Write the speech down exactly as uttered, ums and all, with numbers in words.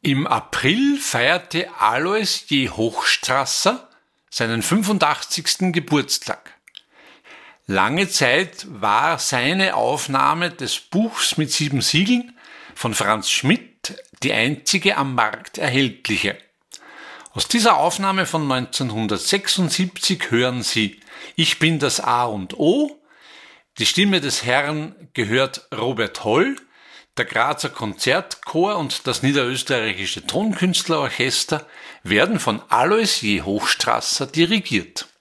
Im April feierte Alois J. Hochstrasser seinen fünfundachtzigsten Geburtstag. Lange Zeit war seine Aufnahme des Buchs mit sieben Siegeln von Franz Schmidt die einzige am Markt erhältliche. Aus dieser Aufnahme von neunzehnhundertsechsundsiebzig hören Sie Ich bin das A und O. Die Stimme des Herrn gehört Robert Holl. Der Grazer Konzertchor und das Niederösterreichische Tonkünstlerorchester werden von Alois J. Hochstrasser dirigiert.